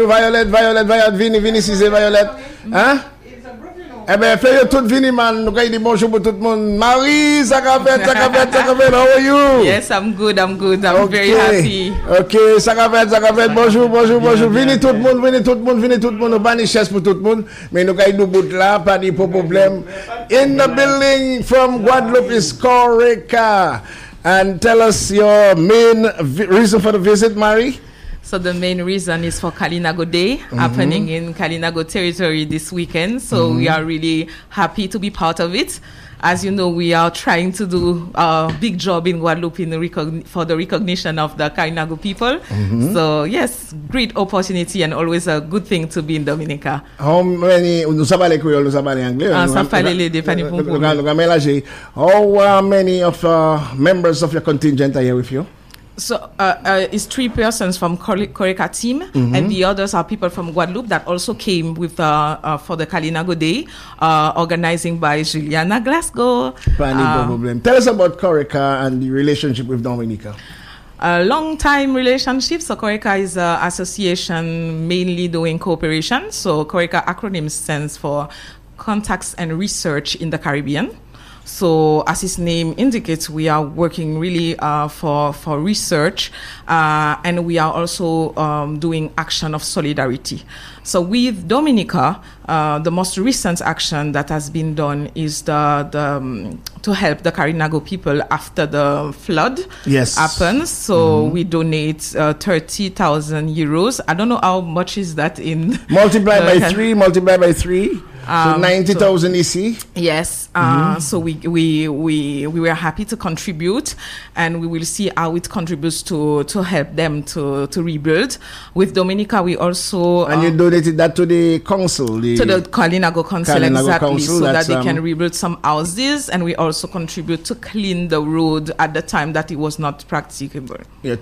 Violet, Vini, si c'est Violet. Hein? Eh ben, fais tout Vini, man. Nous avons dit bonjour pour tout le monde. Marie, ça va faire. How are you? Yes, I'm good. I'm very happy. Ok, ça va faire. Bonjour. Vini tout le monde. Nous bannis chasse pour tout le monde. Mais nous avons nous bout là, pas de problème. In the building from Guadeloupe is Koreka. And tell us your main reason for the visit, Marie. So the main reason is for Kalinago Day happening in Kalinago territory this weekend. So we are really happy to be part of it. As you know, we are trying to do a big job in Guadeloupe for the recognition of the Kalinago people. So yes, great opportunity and always a good thing to be in Dominica. How many? Nous savons les créoles, nous savons les anglais. How many of members of your contingent are here with you? So it's 3 persons from Koreka team, and the others are people from Guadeloupe that also came with for the Kalinago Day, organizing by Juliana Glasgow. Tell us about Koreka and the relationship with Dominica. A long time relationship. So Koreka is an association mainly doing cooperation. So Koreka acronym stands for Contacts and Research in the Caribbean. So, as its name indicates, we are working really for research, and we are also doing action of solidarity. So, with Dominica, the most recent action that has been done is to help the Kalinago people after the flood happens. So, we donate 30,000 euros. I don't know how much is that in multiply by three. So 90,000 EC. Yes. So we were happy to contribute, and we will see how it contributes to help them to rebuild. With Dominica, we also and you donated that to the council, to the Kalinago Council, exactly, so that they can rebuild some houses, and we also contribute to clean the road at the time that it was not practicable. Yeah,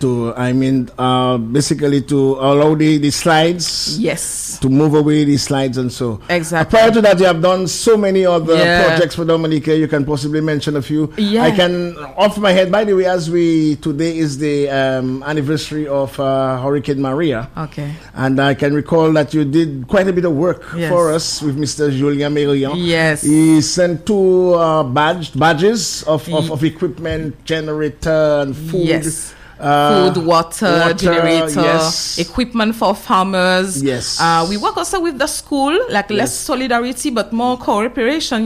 basically to allow the slides. Yes. To move away the slides and so. Exactly. Prior to that, you have done so many other projects for Dominica. You can possibly mention a few. Yeah. I can, off my head, by the way, today is the anniversary of Hurricane Maria. Okay. And I can recall that you did quite a bit of work for us with Mr. Julien Merion. Yes. He sent 2 badges of equipment, generator, and food. Yes. Food, water, generator, equipment for farmers. Yes. We work also with the school, less solidarity, but more cooperation,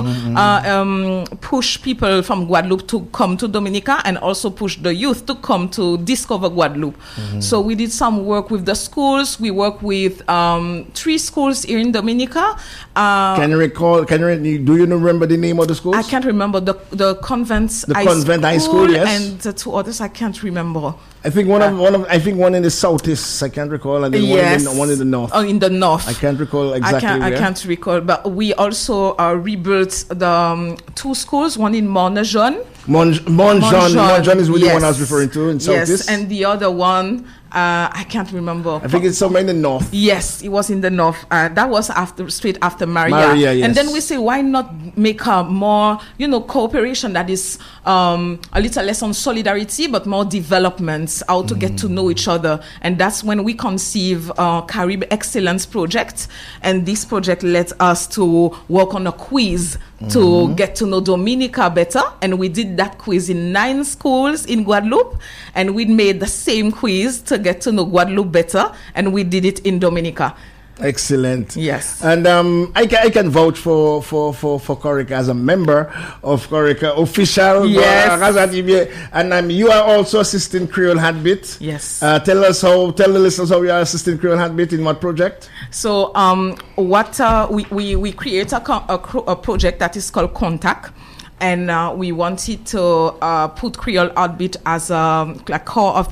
to push people from Guadeloupe to come to Dominica, and also push the youth to come to discover Guadeloupe. So we did some work with the schools. We work with 3 schools here in Dominica. Do you remember the name of the schools? I can't remember. The Convent High School, and the 2 others I can't remember. I think one in the southeast, I can't recall, and then one in the north. Oh, in the north. I can't recall exactly I can't recall, but we also rebuilt the 2 schools, one in Montjean. Montjean is really one I was referring to in southeast. Yes, and the other one, I can't remember. I think it's somewhere in the north. Yes, it was in the north. That was straight after Maria. Yes. And then we say, why not make more, cooperation that is a little less on solidarity, but more developments, how to get to know each other. And that's when we conceive Carib Excellence Project. And this project led us to work on a quiz to get to know Dominica better. And we did that quiz in 9 schools in Guadeloupe. And we made the same quiz to get to know Guadeloupe better. And we did it in Dominica. Excellent. Yes. And I can vouch for Koreka as a member of Koreka official. Yes. And you are also assisting Creole Heartbeat. Yes. Tell the listeners how you are assisting Creole Heartbeat in what project? So we create a project that is called Contact. And we wanted to put Creole Heartbeat as a core of